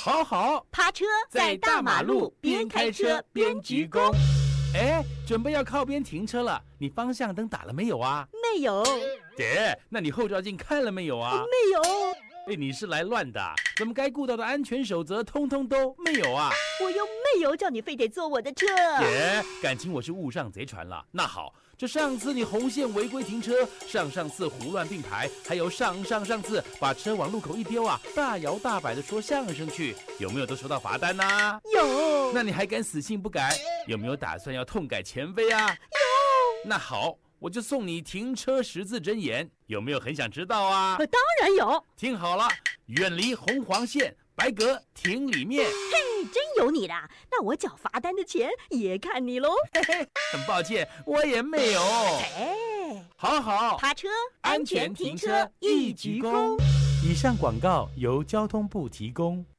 好好， 趴车在大马路边开车边鞠躬。 哎，准备要靠边停车了，你方向灯打了没有啊？ 没有。 姐，那你后照镜看了没有啊？ 没有。 哎，你是来乱的，怎么该顾到的安全守则通通都没有啊？ 我又没有叫你非得坐我的车。 姐，感情我是误上贼船了。那好，这上次你红线违规停车，上次胡乱并排，还有上次把车往路口一丢啊，大摇大摆的说相声去，有没有都收到罚单啊？ 有。 那你还敢死性不改？有没有打算要痛改前非啊？ 有。 那好，我就送你停车10字真言，有没有很想知道啊？ 当然有。 听好了，远离红黄线，白格停里面。 嘿，真有你的，那我缴罚单的钱也看你喽。 嘿嘿，很抱歉，我也没有。 哎， 好， 趴车安全停车一鞠躬。 以上广告由交通部提供。